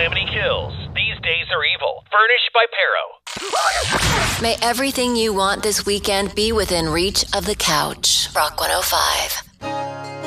Calamity Kills. These days are evil. Furnished by Pero. May everything you want this weekend be within reach of the couch. Rock 105.